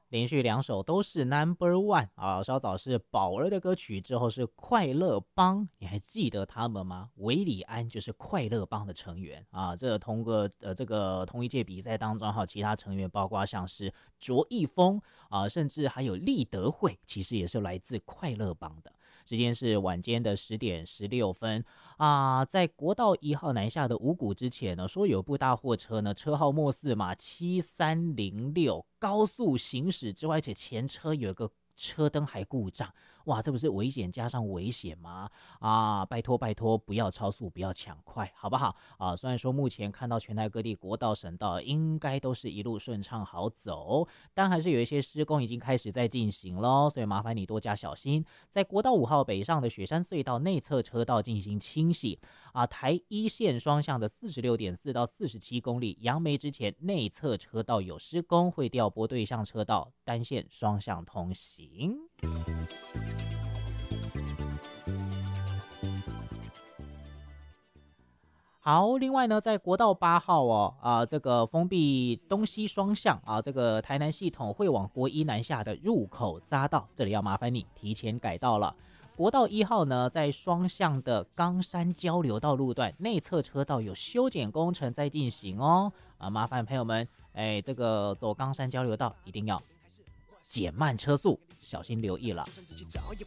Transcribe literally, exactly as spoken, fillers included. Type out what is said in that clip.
连续两首都是 number one 啊，稍早是宝儿的歌曲，之后是快乐帮，你还记得他们吗？韦礼安就是快乐帮的成员啊。这个通过呃这个同一届比赛当中，还有其他成员，包括像是卓一峰啊，甚至还有立德会，其实也是来自快乐帮的。时间是晚间的十点十六分啊，在国道一号南下的五股之前呢，说有部大货车呢，车号末四码七三零六，高速行驶之外，而且前车有一个车灯还故障，哇，这不是危险加上危险吗？啊，拜托拜托，不要超速，不要抢快，好不好？啊，虽然说目前看到全台各地国道、省道应该都是一路顺畅好走，但还是有一些施工已经开始在进行咯，所以麻烦你多加小心。在国道五号北上的雪山隧道内侧车道进行清洗啊，台一线双向的四十六点四到四十七公里，杨梅之前内侧车道有施工，会调拨对向车道，单线双向通行。好，另外呢，在国道八号哦，啊、呃，这个封闭东西双向啊，这个台南系统会往国一南下的入口匝道，这里要麻烦你提前改道了。国道一号呢，在双向的冈山交流道路段内侧车道有修剪工程在进行哦，啊，麻烦朋友们，哎，这个走冈山交流道一定要减慢车速，小心留意了。